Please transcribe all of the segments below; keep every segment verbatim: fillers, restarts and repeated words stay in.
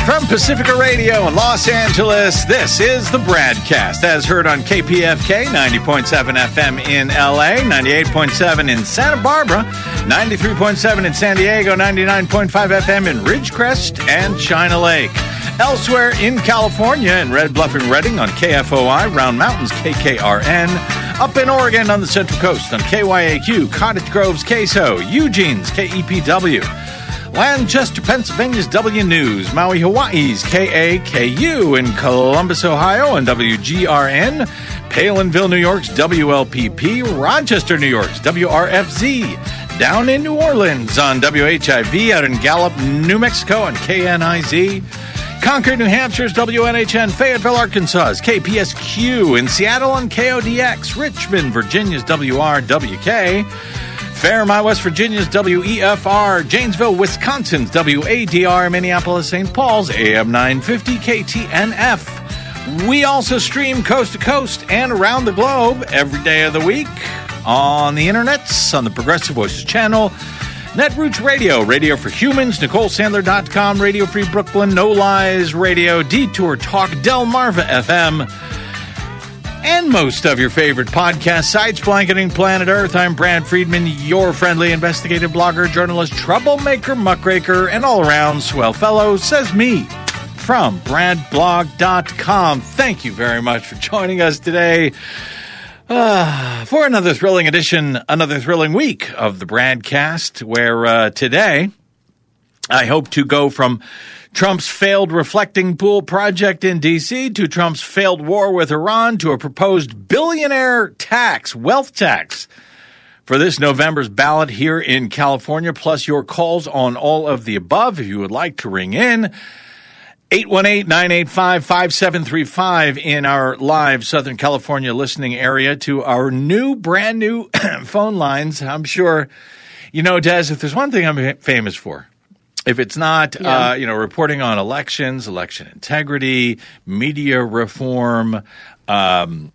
From Pacifica Radio in Los Angeles, this is the BradCast, as heard on K P F K ninety point seven F M in L A, ninety-eight point seven in Santa Barbara, ninety-three point seven in San Diego, ninety-nine point five F M in Ridgecrest and China Lake. Elsewhere in California, in Red Bluff and Redding on K F O I, Round Mountains K K R N, up in Oregon on the Central Coast on K Y A Q, Cottage Grove's K S O, Eugene's K E P W, Lancaster, Pennsylvania's W News, Maui, Hawaii's K A K U, in Columbus, Ohio on W G R N, Palinville, New York's W L P P, Rochester, New York's W R F Z, down in New Orleans on W H I V, out in Gallup, New Mexico on K N I Z, Concord, New Hampshire's W N H N, Fayetteville, Arkansas's K P S Q, in Seattle on K O D X, Richmond, Virginia's W R W K, Fairmont, West Virginia's W E F R, Janesville, Wisconsin's W A D R, Minneapolis, Saint Paul's A M nine fifty K T N F. We also stream coast to coast and around the globe every day of the week on the internets, on the Progressive Voices channel, Netroots Radio, Radio for Humans, Nicole Sandler dot com, Radio Free Brooklyn, No Lies Radio, Detour Talk, Delmarva F M, and most of your favorite podcast sites, blanketing planet Earth. I'm Brad Friedman, your friendly investigative blogger, journalist, troublemaker, muckraker, and all-around swell fellow, says me, from brad blog dot com. Thank you very much for joining us today uh, for another thrilling edition, another thrilling week of the BradCast, where uh, today I hope to go from Trump's failed reflecting pool project in D C to Trump's failed war with Iran to a proposed billionaire tax, wealth tax, for this November's ballot here in California, plus your calls on all of the above if you would like to ring in. eight one eight, nine eight five, five seven three five in our live Southern California listening area, to our new, brand new phone lines. I'm sure, you know, Des, if there's one thing I'm famous for, if it's not, yeah. uh, you know, reporting on elections, election integrity, media reform, um,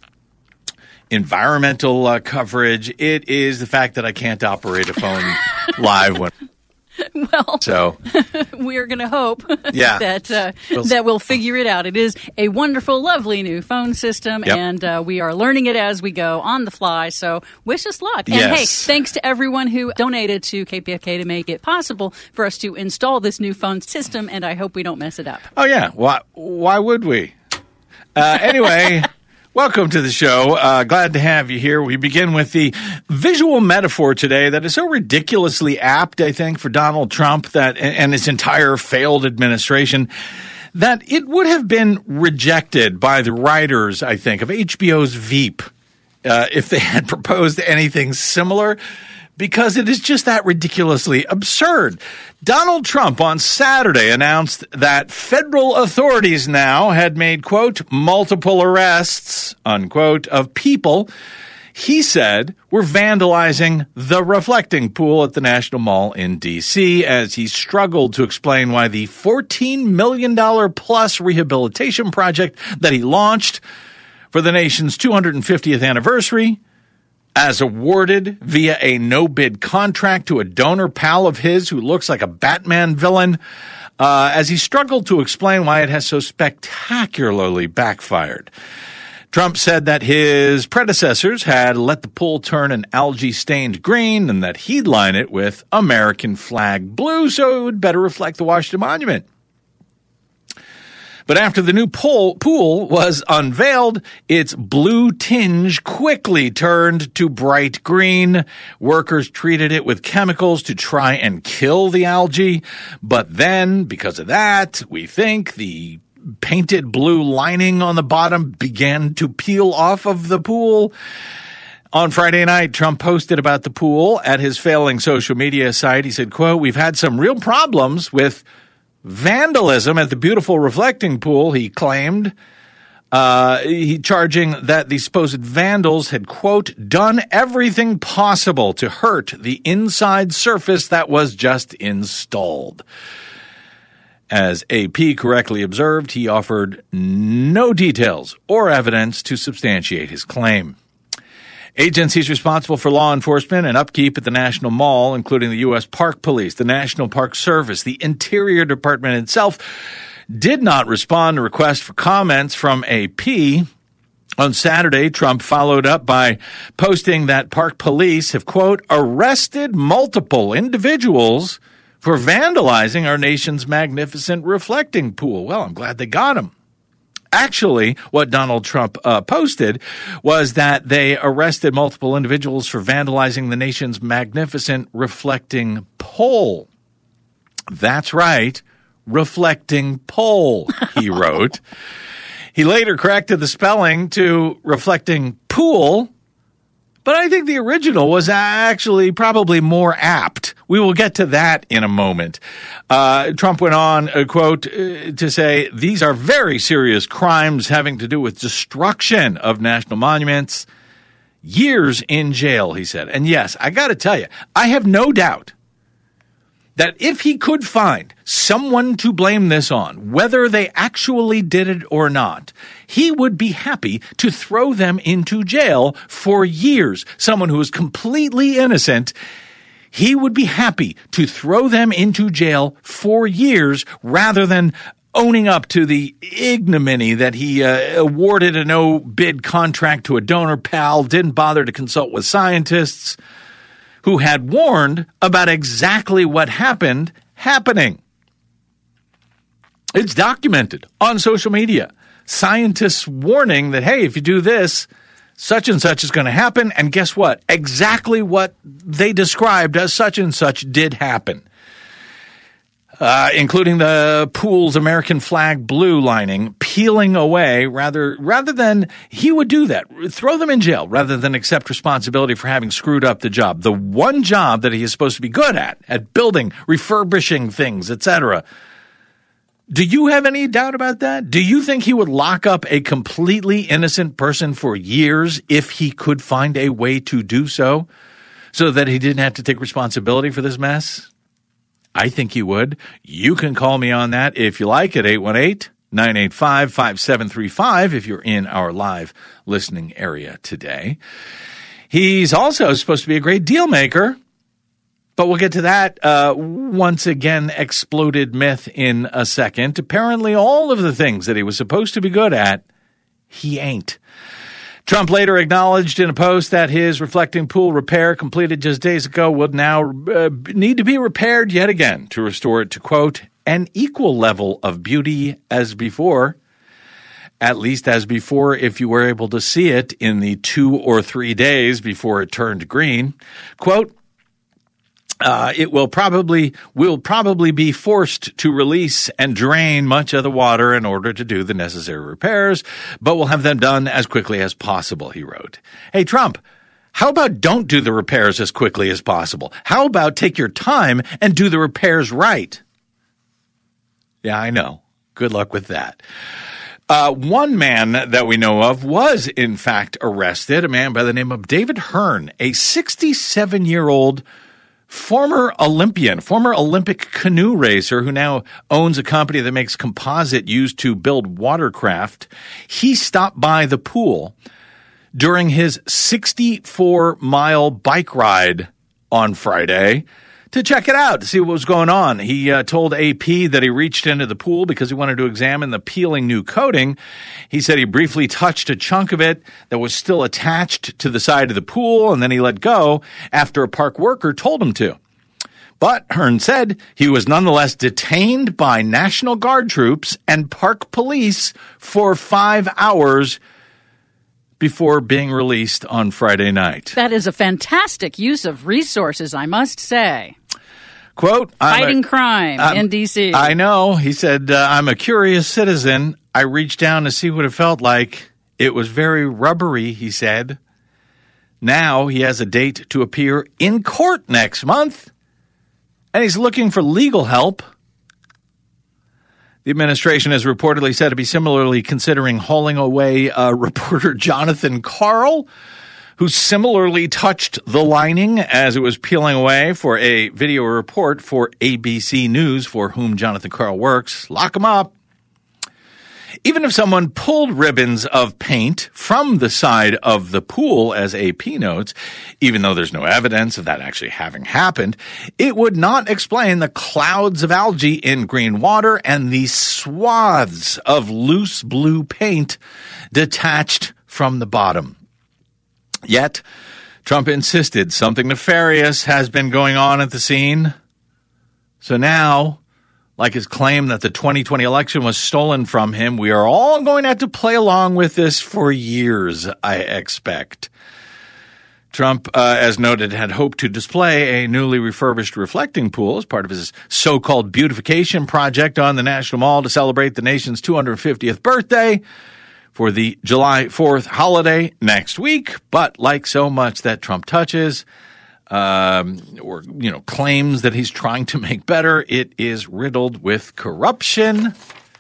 environmental uh, coverage, it is the fact that I can't operate a phone live when. Well, so we're going to hope yeah. that uh, we'll, that we'll figure it out. It is a wonderful, lovely new phone system, yep. and uh, we are learning it as we go on the fly. So wish us luck. And yes. hey, thanks to everyone who donated to K P F K to make it possible for us to install this new phone system, and I hope we don't mess it up. Oh, yeah. Why, why would we? Uh, anyway... Welcome to the show. Uh, glad to have you here. We begin with the visual metaphor today that is so ridiculously apt, I think, for Donald Trump that and his entire failed administration, that it would have been rejected by the writers, I think, of H B O's Veep uh, if they had proposed anything similar, because it is just that ridiculously absurd. Donald Trump on Saturday announced that federal authorities now had made, quote, multiple arrests, unquote, of people he said were vandalizing the reflecting pool at the National Mall in D C, as he struggled to explain why the fourteen million dollars plus rehabilitation project that he launched for the nation's two hundred fiftieth anniversary, as awarded via a no-bid contract to a donor pal of his who looks like a Batman villain, uh, as he struggled to explain why it has so spectacularly backfired. Trump said that his predecessors had let the pool turn an algae-stained green and that he'd line it with American flag blue so it would better reflect the Washington Monument. But after the new pool, pool was unveiled, its blue tinge quickly turned to bright green. Workers treated it with chemicals to try and kill the algae. But then, because of that, we think the painted blue lining on the bottom began to peel off of the pool. On Friday night, Trump posted about the pool at his failing social media site. He said, quote, "We've had some real problems with vandalism at the beautiful reflecting pool," he claimed, uh, he charging that the supposed vandals had, quote, "done everything possible to hurt the inside surface that was just installed." As A P correctly observed, he offered no details or evidence to substantiate his claim. Agencies responsible for law enforcement and upkeep at the National Mall, including the U S Park Police, the National Park Service, the Interior Department itself, did not respond to requests for comments from A P. On Saturday, Trump followed up by posting that park police have, quote, arrested multiple individuals for vandalizing our nation's magnificent reflecting pool. Well, I'm glad they got him. Actually, what Donald Trump uh, posted was that they arrested multiple individuals for vandalizing the nation's magnificent reflecting pole. That's right, reflecting pole, he wrote. He later corrected the spelling to reflecting pool, but I think the original was actually probably more apt. We will get to that in a moment. Uh, Trump went on, uh, quote, uh, to say, these are very serious crimes having to do with destruction of national monuments. Years in jail, he said. And yes, I got to tell you, I have no doubt that if he could find someone to blame this on, whether they actually did it or not, he would be happy to throw them into jail for years. Someone who is completely innocent, he would be happy to throw them into jail for years rather than owning up to the ignominy that he uh, awarded a no-bid contract to a donor pal, didn't bother to consult with scientists who had warned about exactly what happened happening. It's documented on social media. Scientists warning that, hey, if you do this, such and such is going to happen. And guess what? Exactly what they described as such and such did happen. Uh, including the pool's American flag blue lining peeling away rather rather than he would do that, throw them in jail rather than accept responsibility for having screwed up the job. The one job that he is supposed to be good at, at building, refurbishing things, et cetera. Do you have any doubt about that? Do you think he would lock up a completely innocent person for years if he could find a way to do so, so that he didn't have to take responsibility for this mess? I think he would. You can call me on that if you like at eight one eight, nine eight five, five seven three five if you're in our live listening area today. He's also supposed to be a great deal maker, but we'll get to that uh, once again exploded myth in a second. Apparently all of the things that he was supposed to be good at, he ain't. Trump later acknowledged in a post that his reflecting pool repair completed just days ago would now uh, need to be repaired yet again to restore it to, quote, an equal level of beauty as before, at least as before if you were able to see it in the two or three days before it turned green. Quote, Uh, it will probably will probably be forced to release and drain much of the water in order to do the necessary repairs, but we'll have them done as quickly as possible, he wrote. Hey, Trump, how about don't do the repairs as quickly as possible? How about take your time and do the repairs right? Yeah, I know. Good luck with that. Uh, one man that we know of was, in fact, arrested, a man by the name of David Hearn, a sixty-seven-year-old former Olympian, former Olympic canoe racer who now owns a company that makes composite used to build watercraft. He stopped by the pool during his sixty-four mile bike ride on Friday to check it out, to see what was going on. He uh, told A P that he reached into the pool because he wanted to examine the peeling new coating. He said he briefly touched a chunk of it that was still attached to the side of the pool, and then he let go after a park worker told him to. But Hearn said he was nonetheless detained by National Guard troops and park police for five hours before being released on Friday night. That is a fantastic use of resources, I must say. Quote, Fighting a, crime I'm, in D C I know. He said, uh, I'm a curious citizen. I reached down to see what it felt like. It was very rubbery, he said. Now he has a date to appear in court next month, and he's looking for legal help. The administration is reportedly said to be similarly considering hauling away uh, reporter Jonathan Karl, who similarly touched the lining as it was peeling away, for a video report for A B C News, for whom Jonathan Karl works. Lock him up. Even if someone pulled ribbons of paint from the side of the pool, as A P notes, even though there's no evidence of that actually having happened, it would not explain the clouds of algae in green water and the swaths of loose blue paint detached from the bottom. Yet, Trump insisted something nefarious has been going on at the scene. So now, like his claim that the twenty twenty election was stolen from him, we are all going to have to play along with this for years, I expect. Trump, uh, as noted, had hoped to display a newly refurbished reflecting pool as part of his so-called beautification project on the National Mall to celebrate the nation's two hundred fiftieth birthday for the July fourth holiday next week. But like so much that Trump touches, um, or, you know, claims that he's trying to make better, it is riddled with corruption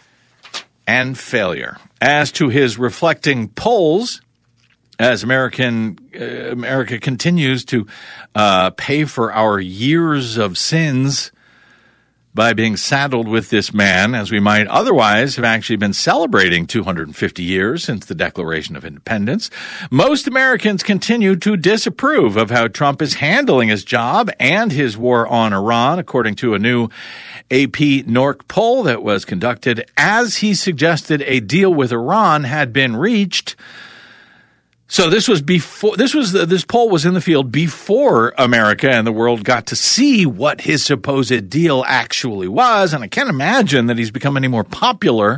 and failure. As to his reflecting polls, as American uh, America continues to uh, pay for our years of sins by being saddled with this man, as we might otherwise have actually been celebrating two hundred fifty years since the Declaration of Independence, most Americans continue to disapprove of how Trump is handling his job and his war on Iran, according to a new A P N O R C poll that was conducted as he suggested a deal with Iran had been reached. So this was before, this was, this poll was in the field before America and the world got to see what his supposed deal actually was. And I can't imagine that he's become any more popular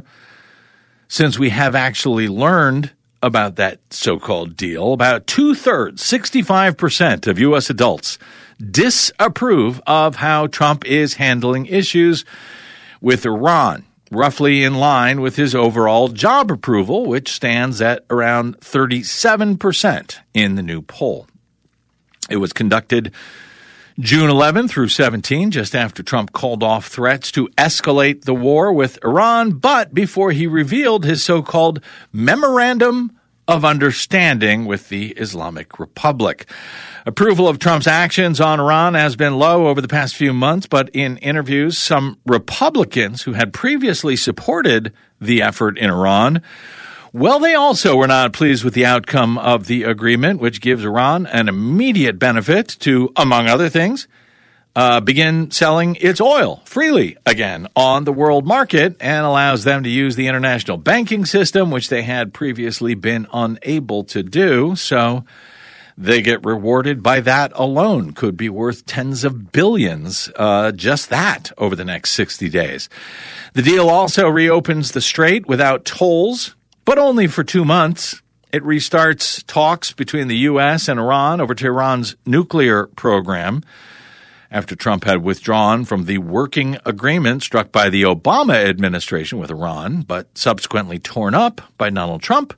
since we have actually learned about that so-called deal. About two-thirds, sixty-five percent of U S adults disapprove of how Trump is handling issues with Iran, roughly in line with his overall job approval, which stands at around thirty-seven percent in the new poll. It was conducted June eleventh through seventeenth, just after Trump called off threats to escalate the war with Iran, but before he revealed his so-called Memorandum of Understanding with the Islamic Republic. Approval of Trump's actions on Iran has been low over the past few months, but in interviews, some Republicans who had previously supported the effort in Iran, well, they also were not pleased with the outcome of the agreement, which gives Iran an immediate benefit to, among other things, uh, begin selling its oil freely again on the world market and allows them to use the international banking system, which they had previously been unable to do. So they get rewarded by that alone. Could be worth tens of billions, uh, just that over the next sixty days. The deal also reopens the strait without tolls, but only for two months. It restarts talks between the U S and Iran over Tehran's nuclear program after Trump had withdrawn from the working agreement struck by the Obama administration with Iran, but subsequently torn up by Donald Trump,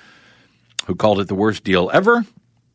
who called it the worst deal ever.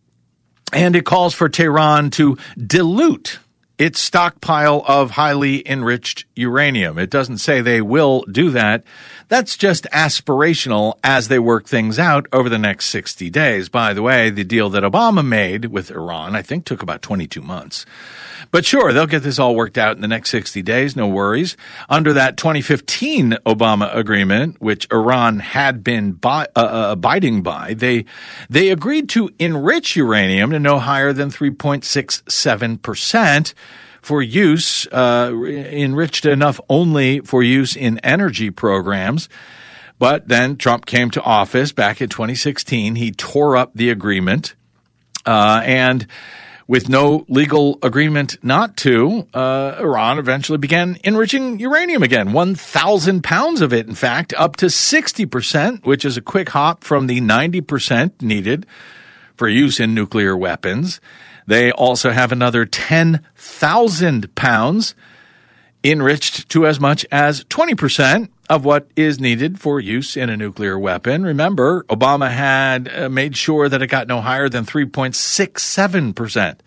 And it calls for Tehran to dilute its stockpile of highly enriched uranium. It doesn't say they will do that. That's just aspirational as they work things out over the next sixty days. By the way, the deal that Obama made with Iran, I think, took about twenty-two months. But sure, they'll get this all worked out in the next sixty days, no worries. Under that twenty fifteen Obama agreement, which Iran had been by, uh, abiding by, they they agreed to enrich uranium to no higher than three point six seven percent for use, uh, enriched enough only for use in energy programs. But then Trump came to office back in twenty sixteen. He tore up the agreement, uh, and with no legal agreement not to, uh, Iran eventually began enriching uranium again. one thousand pounds of it, in fact, up to sixty percent, which is a quick hop from the ninety percent needed for use in nuclear weapons. They also have another ten thousand pounds enriched to as much as twenty percent of what is needed for use in a nuclear weapon. Remember, Obama had uh, made sure that it got no higher than three point six seven percent.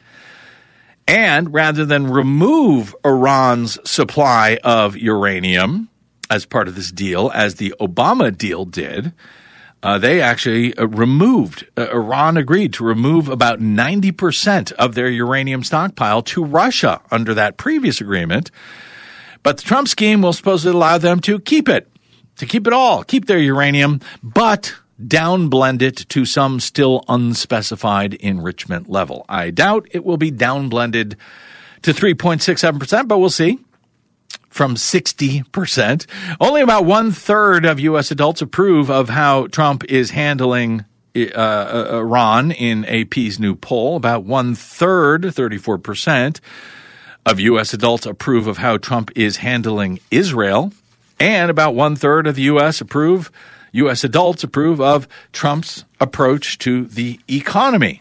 And rather than remove Iran's supply of uranium as part of this deal, as the Obama deal did, uh, they actually uh, removed, uh, Iran agreed to remove about ninety percent of their uranium stockpile to Russia under that previous agreement. But the Trump scheme will supposedly allow them to keep it. to keep it all, keep their uranium, but downblend it to some still unspecified enrichment level. I doubt it will be downblended to three point six seven percent, but we'll see. From sixty percent. Only about one-third of U S adults approve of how Trump is handling uh, Iran in A P's new poll. About one-third, thirty-four percent, of U S adults approve of how Trump is handling Israel. And about one-third of the U S approve, U S adults approve of Trump's approach to the economy.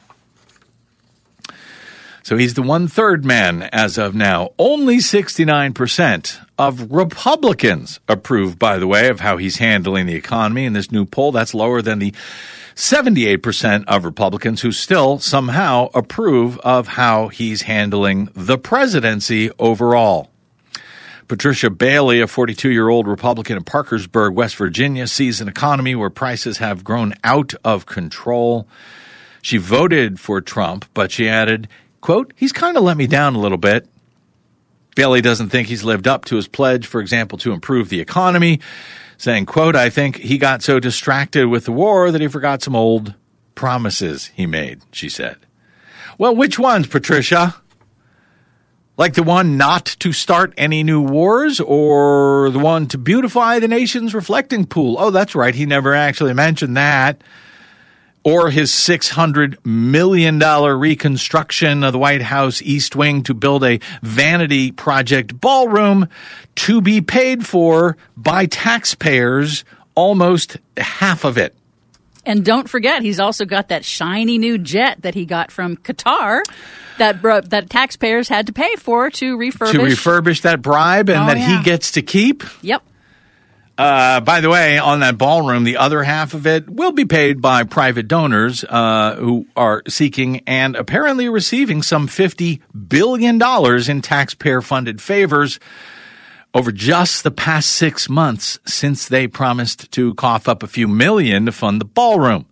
So he's the one-third man as of now. Only sixty-nine percent of Republicans approve, by the way, of how he's handling the economy in this new poll. That's lower than the seventy-eight percent of Republicans who still somehow approve of how he's handling the presidency overall. Patricia Bailey, a forty-two-year-old Republican in Parkersburg, West Virginia, sees an economy where prices have grown out of control. She voted for Trump, but she added, quote, he's kind of let me down a little bit. Bailey doesn't think he's lived up to his pledge, for example, to improve the economy, saying, quote, I think he got so distracted with the war that he forgot some old promises he made, she said. Well, which ones, Patricia? Like the one not to start any new wars, or the one to beautify the nation's reflecting pool? Oh, that's right. He never actually mentioned that. Or his six hundred million dollars reconstruction of the White House East Wing to build a vanity project ballroom to be paid for by taxpayers, almost half of it. And don't forget, he's also got that shiny new jet that he got from Qatar that that taxpayers had to pay for to refurbish. To refurbish that bribe and oh, that yeah. he gets to keep? Yep. Uh, by the way, on that ballroom, the other half of it will be paid by private donors uh, who are seeking and apparently receiving some fifty billion dollars in taxpayer-funded favors over just the past six months since they promised to cough up a few million to fund the ballroom.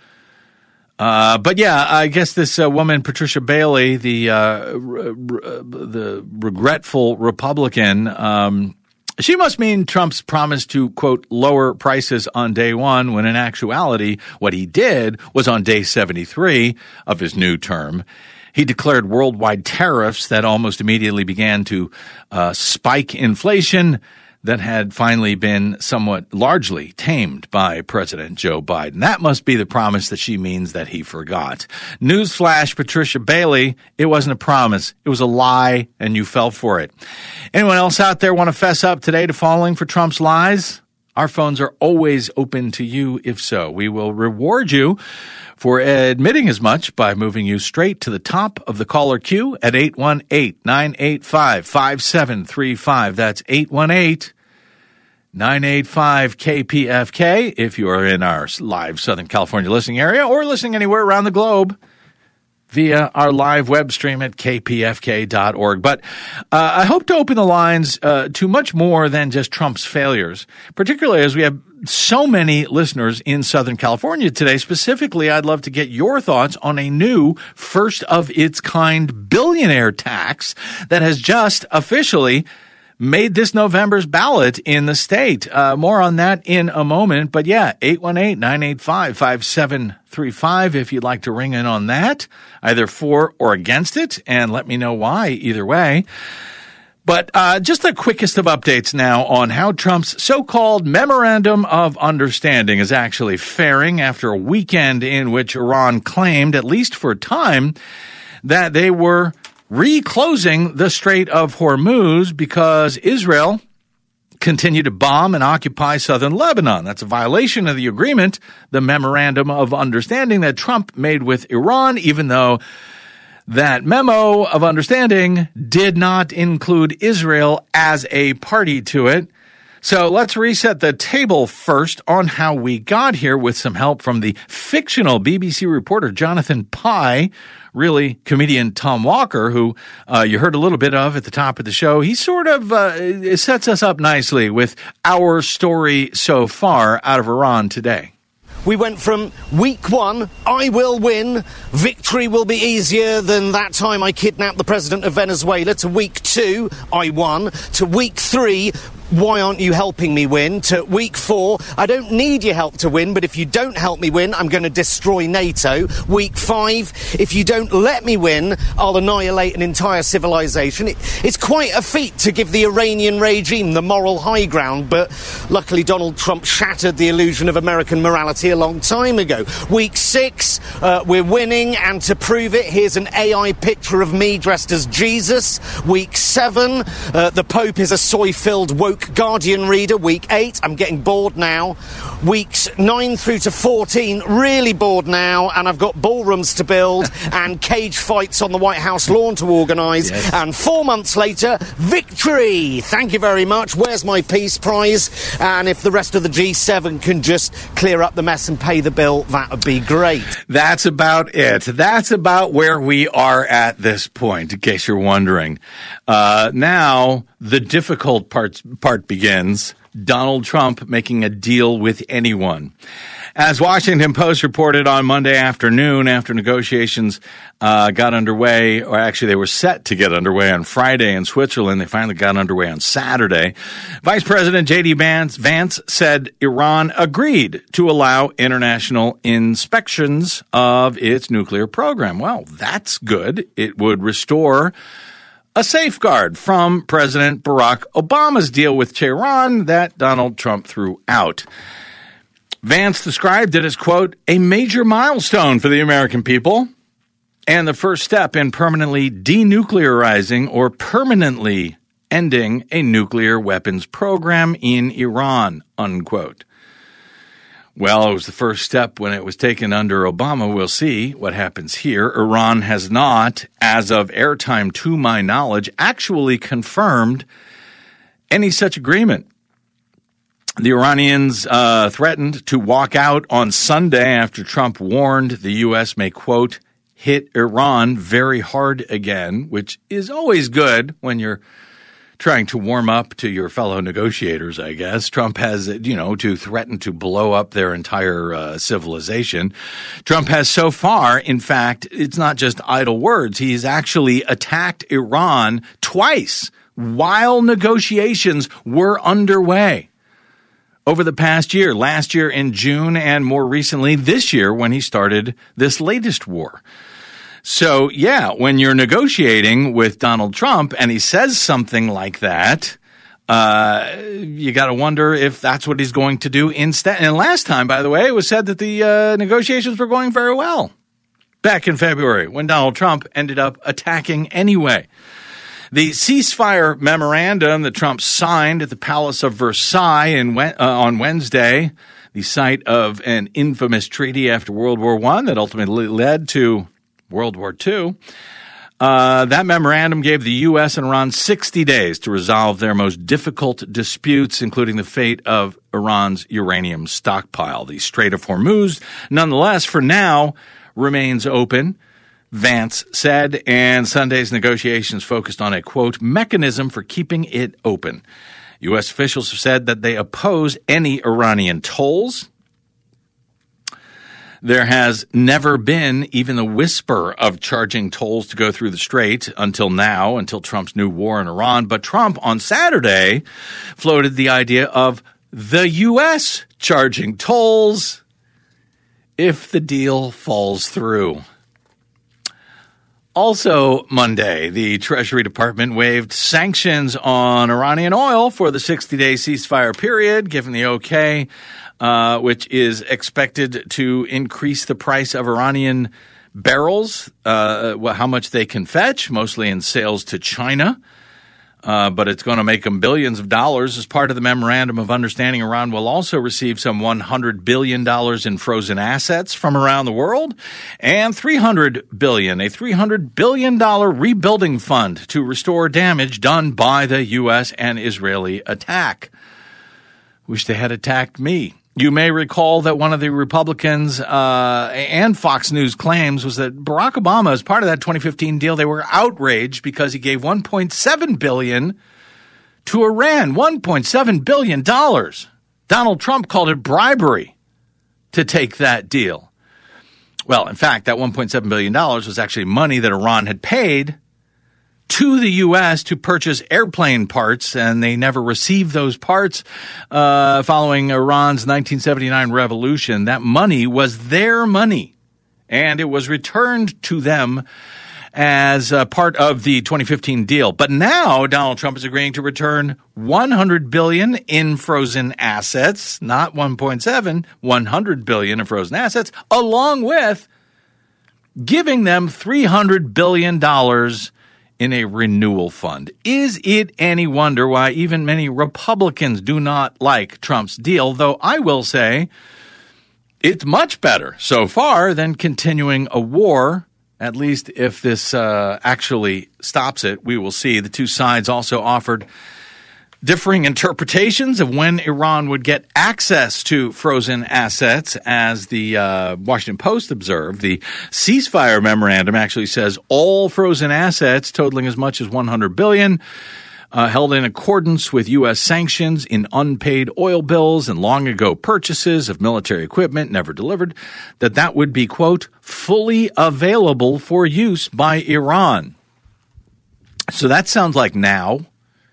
Uh, but yeah, I guess this uh, woman, Patricia Bailey, the uh, re- re- the regretful Republican, um, she must mean Trump's promise to, quote, lower prices on day one, when in actuality, what he did was on day seventy-three of his new term. He declared worldwide tariffs that almost immediately began to uh, spike inflation that had finally been somewhat largely tamed by President Joe Biden. That must be the promise that she means that he forgot. Newsflash, Patricia Bailey, it wasn't a promise. It was a lie, and you fell for it. Anyone else out there want to fess up today to falling for Trump's lies? Our phones are always open to you. If so, we will reward you for admitting as much by moving you straight to the top of the caller queue at eight one eight, nine eight five, five seven three five. That's eight one eight, nine eight five, K P F K if you are in our live Southern California listening area or listening anywhere around the globe via our live web stream at k p f k dot org. But uh, I hope to open the lines uh, to much more than just Trump's failures, particularly as we have so many listeners in Southern California today. Specifically, I'd love to get your thoughts on a new first-of-its-kind billionaire tax that has just officially made this November's ballot in the state. Uh, more on that in a moment. But yeah, eight one eight, nine eight five, five seven three five if you'd like to ring in on that, either for or against it, and let me know why either way. But uh, just the quickest of updates now on how Trump's so-called Memorandum of Understanding is actually faring after a weekend in which Iran claimed, at least for a time, that they were reclosing the Strait of Hormuz because Israel continued to bomb and occupy southern Lebanon. That's a violation of the agreement, the Memorandum of Understanding that Trump made with Iran, even though that memo of understanding did not include Israel as a party to it. So let's reset the table first on how we got here with some help from the fictional B B C reporter Jonathan Pie, really comedian Tom Walker, who uh, you heard a little bit of at the top of the show. He sort of uh, sets us up nicely with our story so far out of Iran today. We went from week one, I will win, victory will be easier than that time I kidnapped the president of Venezuela, to week two, I won, to week three, why aren't you helping me win, to week four, I don't need your help to win, but if you don't help me win, I'm going to destroy NATO. Week five, if you don't let me win, I'll annihilate an entire civilization. It, it's quite a feat to give the Iranian regime the moral high ground, but luckily Donald Trump shattered the illusion of American morality a long time ago. Week six, uh, we're winning, and to prove it, here's an A I picture of me dressed as Jesus. Week seven, uh, the Pope is a soy-filled woke Guardian reader. Week eight, I'm getting bored now. Weeks nine through to fourteen, really bored now, and I've got ballrooms to build and cage fights on the White House lawn to organise. Yes. And four months later, victory! Thank you very much. Where's my Peace Prize? And if the rest of the G seven can just clear up the mess and pay the bill, that would be great. That's about it. That's about where we are at this point, in case you're wondering. Uh, now, the difficult part, part begins. Donald Trump making a deal with anyone. As Washington Post reported on Monday afternoon, after negotiations uh, got underway, or actually they were set to get underway on Friday in Switzerland, they finally got underway on Saturday. Vice President J D Vance, Vance said Iran agreed to allow international inspections of its nuclear program. Well, that's good. It would restore a safeguard from President Barack Obama's deal with Tehran that Donald Trump threw out. Vance described it as, quote, a major milestone for the American people and the first step in permanently denuclearizing or permanently ending a nuclear weapons program in Iran, unquote. Well, it was the first step when it was taken under Obama. We'll see what happens here. Iran has not, as of airtime to my knowledge, actually confirmed any such agreement. The Iranians uh, threatened to walk out on Sunday after Trump warned the U S may, quote, hit Iran very hard again, which is always good when you're trying to warm up to your fellow negotiators, I guess. Trump has, you know, to threaten to blow up their entire uh, civilization. Trump has so far, in fact, it's not just idle words. He's actually attacked Iran twice while negotiations were underway over the past year, last year in June, and more recently this year when he started this latest war. So, yeah, when you're negotiating with Donald Trump and he says something like that, uh, you got to wonder if that's what he's going to do instead. And last time, by the way, it was said that the uh, negotiations were going very well back in February when Donald Trump ended up attacking anyway. The ceasefire memorandum that Trump signed at the Palace of Versailles in, uh, on Wednesday, the site of an infamous treaty after World War One that ultimately led to World War Two, uh, that memorandum gave the U S and Iran sixty days to resolve their most difficult disputes, including the fate of Iran's uranium stockpile. The Strait of Hormuz, nonetheless, for now, remains open, Vance said, and Sunday's negotiations focused on a, quote, mechanism for keeping it open. U S officials have said that they oppose any Iranian tolls. There has never been even the whisper of charging tolls to go through the strait until now, until Trump's new war in Iran. But Trump on Saturday floated the idea of the U S charging tolls if the deal falls through. Also Monday, the Treasury Department waived sanctions on Iranian oil for the sixty-day ceasefire period, given the okay, uh, which is expected to increase the price of Iranian barrels, uh, how much they can fetch, mostly in sales to China. Uh, but it's going to make them billions of dollars. As part of the Memorandum of Understanding, Iran will also receive some one hundred billion dollars in frozen assets from around the world and three hundred billion dollars, a three hundred billion dollars rebuilding fund to restore damage done by the U S and Israeli attack. Wish they had attacked me. You may recall that one of the Republicans uh, and Fox News claims was that Barack Obama, as part of that twenty fifteen deal, they were outraged because he gave one point seven billion dollars to Iran, one point seven billion dollars. Donald Trump called it bribery to take that deal. Well, in fact, that one point seven billion dollars was actually money that Iran had paid to the U S to purchase airplane parts, and they never received those parts uh, following Iran's nineteen seventy-nine revolution. That money was their money, and it was returned to them as a part of the twenty fifteen deal. But now Donald Trump is agreeing to return one hundred billion dollars in frozen assets, not one point seven, one hundred billion dollars in frozen assets, along with giving them three hundred billion dollars in a renewal fund. Is it any wonder why even many Republicans do not like Trump's deal? Though I will say it's much better so far than continuing a war. At least if this uh, actually stops it, we will see. The two sides also offered differing interpretations of when Iran would get access to frozen assets. As the uh, Washington Post observed, the ceasefire memorandum actually says all frozen assets totaling as much as one hundred billion dollars Uh, held in accordance with U S sanctions in unpaid oil bills and long ago purchases of military equipment never delivered, that that would be, quote, fully available for use by Iran. So that sounds like now.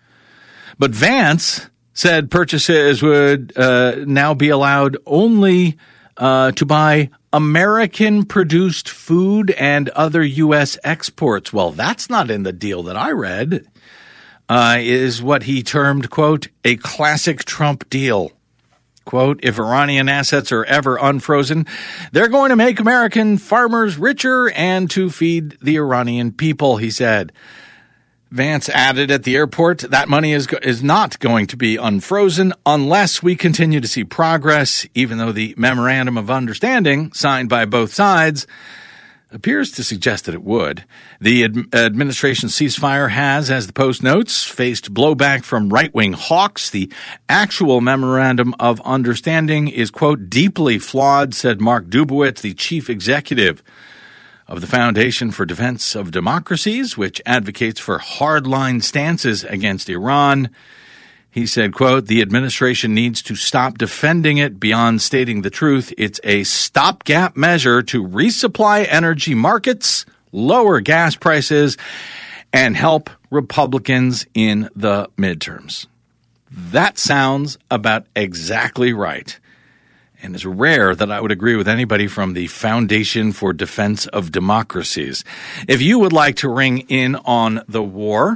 But Vance said purchases would uh, now be allowed only uh, to buy American-produced food and other U S exports. Well, that's not in the deal that I read. Uh, is what he termed, quote, a classic Trump deal. Quote, if Iranian assets are ever unfrozen, they're going to make American farmers richer and to feed the Iranian people, he said. Vance added at the airport, that money is is not going to be unfrozen unless we continue to see progress, even though the memorandum of understanding signed by both sides appears to suggest that it would. The ad- administration's ceasefire has, as the Post notes, faced blowback from right-wing hawks. The actual memorandum of understanding is, quote, deeply flawed, said Mark Dubowitz, the chief executive of the Foundation for Defense of Democracies, which advocates for hardline stances against Iran. He said, quote, the administration needs to stop defending it beyond stating the truth. It's a stopgap measure to resupply energy markets, lower gas prices, and help Republicans in the midterms. That sounds about exactly right. And it's rare that I would agree with anybody from the Foundation for Defense of Democracies. If you would like to ring in on the war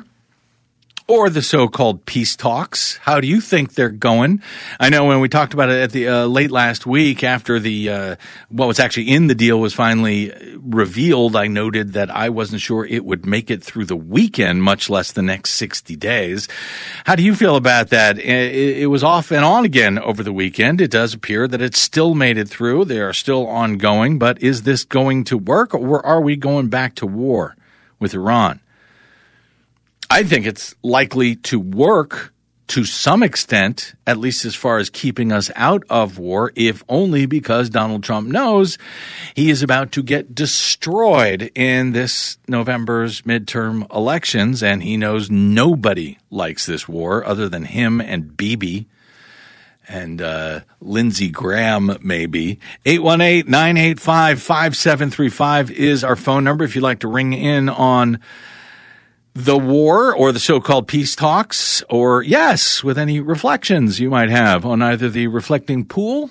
or the so-called peace talks, how do you think they're going? I know when we talked about it at the uh, late last week after the uh, what was actually in the deal was finally revealed, I noted that I wasn't sure it would make it through the weekend, much less the next sixty days. How do you feel about that? It, it was off and on again over the weekend. It does appear that it still made it through. They are still ongoing, but is this going to work, or are we going back to war with Iran? I think it's likely to work to some extent, at least as far as keeping us out of war, if only because Donald Trump knows he is about to get destroyed in this November's midterm elections, and he knows nobody likes this war other than him and Bibi and uh, Lindsey Graham, maybe. eight one eight, nine eight five, five seven three five is our phone number if you'd like to ring in on the war or the so-called peace talks, or, yes, with any reflections you might have on either the reflecting pool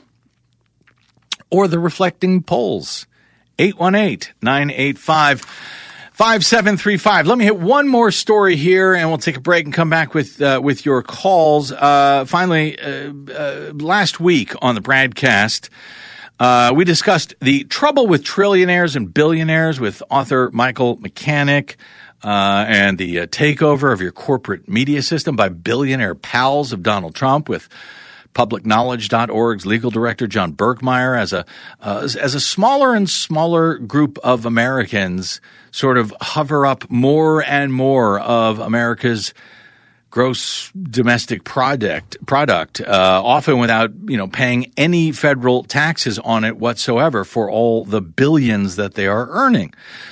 or the reflecting polls. eight one eight, nine eight five, five seven three five. Let me hit one more story here, and we'll take a break and come back with uh, with your calls. Uh, finally, uh, uh, last week on the Bradcast, uh, we discussed the trouble with trillionaires and billionaires with author Michael Mechanic. Uh, and the uh, takeover of your corporate media system by billionaire pals of Donald Trump, with public knowledge dot org's legal director John Berkmeyer, as a uh, as, as a smaller and smaller group of Americans sort of hover up more and more of America's gross domestic product, product, uh, often without, you know, paying any federal taxes on it whatsoever for all the billions that they are earning.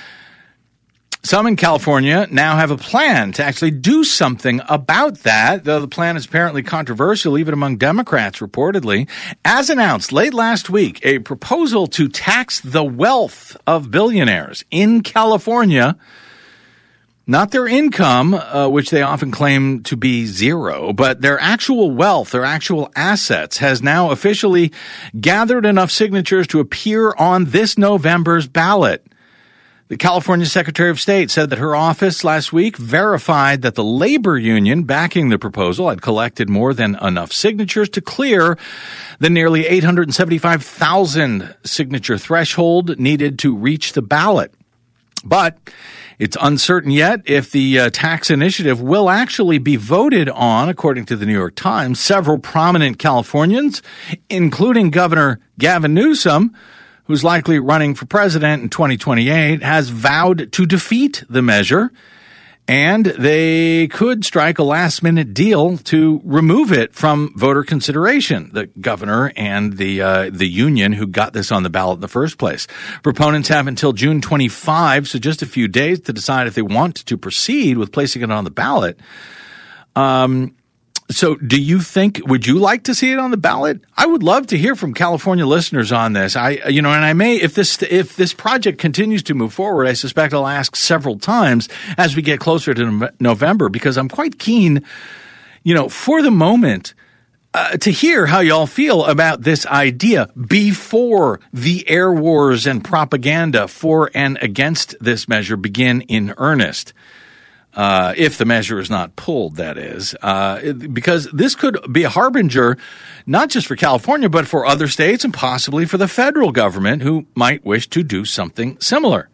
Some in California now have a plan to actually do something about that, though the plan is apparently controversial, even among Democrats, reportedly. As announced late last week, a proposal to tax the wealth of billionaires in California Not their income, uh, which they often claim to be zero, but their actual wealth, their actual assets, has now officially gathered enough signatures to appear on this November's ballot. The California Secretary of State said that her office last week verified that the labor union backing the proposal had collected more than enough signatures to clear the nearly eight hundred seventy-five thousand signature threshold needed to reach the ballot. But it's uncertain yet if the uh, tax initiative will actually be voted on, according to the New York Times. Several prominent Californians, including Governor Gavin Newsom, who's likely running for president in twenty twenty-eight, has vowed to defeat the measure, and they could strike a last-minute deal to remove it from voter consideration, the governor and the uh, the union who got this on the ballot in the first place. Proponents have until June twenty-fifth, so just a few days, to decide if they want to proceed with placing it on the ballot. Um. So do you think, would you like to see it on the ballot? I would love to hear from California listeners on this. I, you know, and I may, if this, if this project continues to move forward, I suspect I'll ask several times as we get closer to November, because I'm quite keen, you know, for the moment, uh, to hear how y'all feel about this idea before the air wars and propaganda for and against this measure begin in earnest. Uh, if the measure is not pulled, that is, uh, it, because this could be a harbinger, not just for California, but for other states and possibly for the federal government who might wish to do something similar.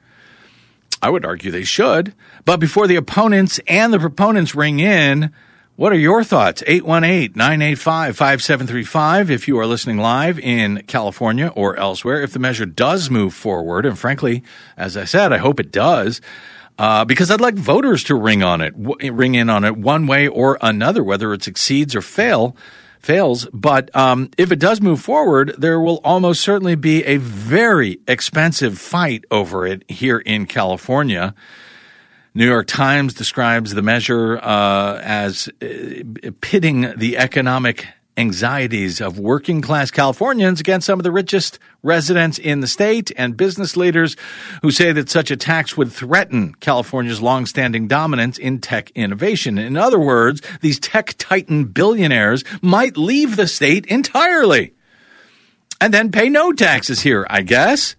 I would argue they should. But before the opponents and the proponents ring in, what are your thoughts? eight one eight, nine eight five, five seven three five if you are listening live in California or elsewhere. If the measure does move forward, and frankly, as I said, I hope it does, Uh, because I'd like voters to ring on it, w- ring in on it one way or another, whether it succeeds or fail, fails. But um, if it does move forward, there will almost certainly be a very expensive fight over it here in California. New York Times describes the measure uh, as uh, pitting the economic anxieties of working-class Californians against some of the richest residents in the state and business leaders who say that such a tax would threaten California's long-standing dominance in tech innovation. In other words, these tech titan billionaires might leave the state entirely and then pay no taxes here, I guess.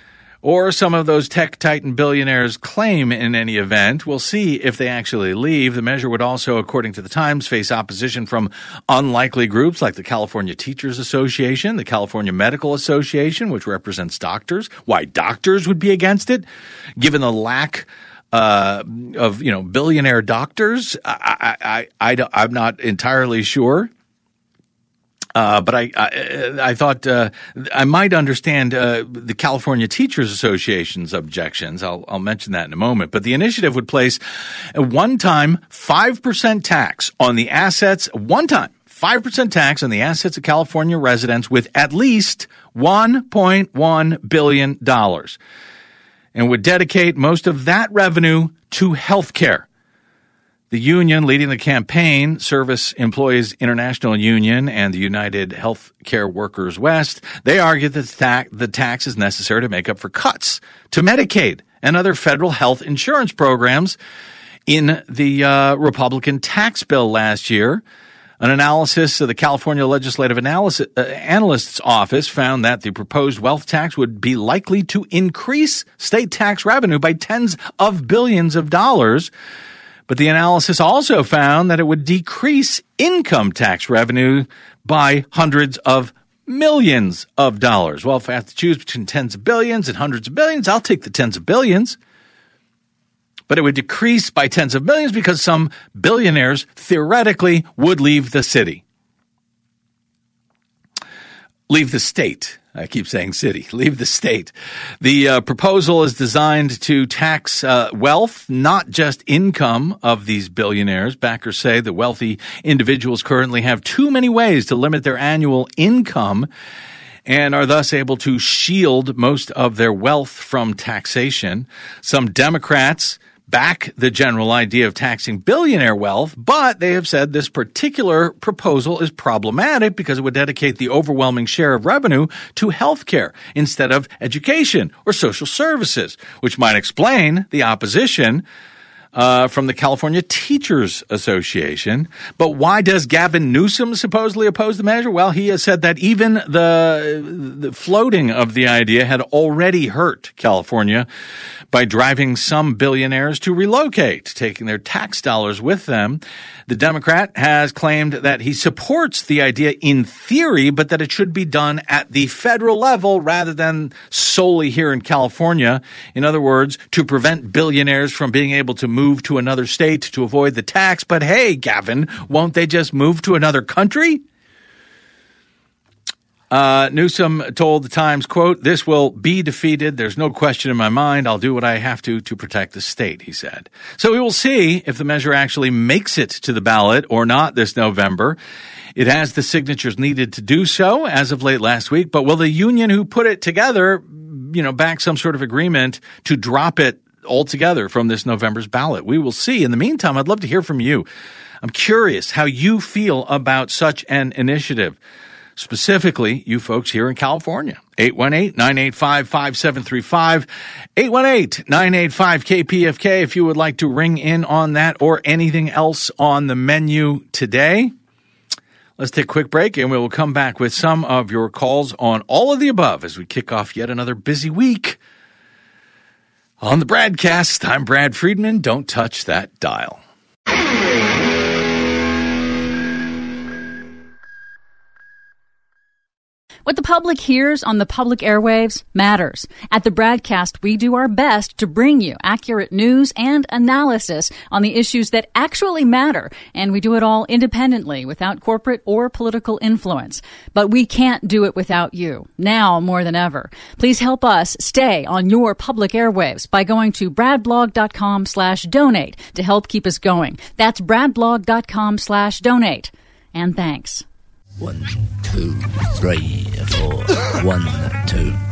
Or some of those tech titan billionaires claim in any event. We'll see if they actually leave. The measure would also, according to the Times, face opposition from unlikely groups like the California Teachers Association, the California Medical Association, which represents doctors. Why doctors would be against it, given the lack uh, of, you know, billionaire doctors? I, I, I, I, I'm not entirely sure. Uh, but I, I, I thought uh, I might understand uh, the California Teachers Association's objections. I'll, I'll mention that in a moment. But the initiative would place a one-time five percent tax on the assets, one-time five percent tax on the assets of California residents with at least one point one billion dollars, and would dedicate most of that revenue to health care. The union leading the campaign, Service Employees International Union and the United Healthcare Workers West, they argue that the tax, the tax is necessary to make up for cuts to Medicaid and other federal health insurance programs in the uh, Republican tax bill last year. An analysis of the California Legislative Analysis, uh, Analyst's Office found that the proposed wealth tax would be likely to increase state tax revenue by tens of billions of dollars. But the analysis also found that it would decrease income tax revenue by hundreds of millions of dollars. Well, if I have to choose between tens of billions and hundreds of billions, I'll take the tens of billions. But it would decrease by tens of millions because some billionaires theoretically would leave the city. Leave the state. I keep saying city. Leave the state. The uh, proposal is designed to tax uh, wealth, not just income of these billionaires. Backers say that wealthy individuals currently have too many ways to limit their annual income and are thus able to shield most of their wealth from taxation. Some Democrats back the general idea of taxing billionaire wealth, but they have said this particular proposal is problematic because it would dedicate the overwhelming share of revenue to health care instead of education or social services, which might explain the opposition. uh, from the California Teachers Association. But why does Gavin Newsom supposedly oppose the measure? Well, he has said that even the, the floating of the idea had already hurt California by driving some billionaires to relocate, taking their tax dollars with them. The Democrat has claimed that he supports the idea in theory, but that it should be done at the federal level rather than solely here in California. In other words, to prevent billionaires from being able to move to another state to avoid the tax. But hey, Gavin, won't they just move to another country? Uh, Newsom told the Times, quote, "This will be defeated. There's no question in my mind. I'll do what I have to to protect the state," he said. So we will see if the measure actually makes it to the ballot or not this November. It has the signatures needed to do so as of late last week. But will the union who put it together, you know, back some sort of agreement to drop it altogether from this November's ballot? We will see. In the meantime, I'd love to hear from you. I'm curious how you feel about such an initiative. Specifically, you folks here in California. eight one eight, nine eight five, five seven three five. eight one eight, nine eight five, K P F K if you would like to ring in on that or anything else on the menu today. Let's take a quick break and we will come back with some of your calls on all of the above as we kick off yet another busy week on the Bradcast. I'm Brad Friedman. Don't touch that dial. What the public hears on the public airwaves matters. At the Bradcast, we do our best to bring you accurate news and analysis on the issues that actually matter, and we do it all independently without corporate or political influence. But we can't do it without you, now more than ever. Please help us stay on your public airwaves by going to bradblog.com slash donate to help keep us going. That's bradblog.com slash donate. And thanks. One, two, three, four. One, two.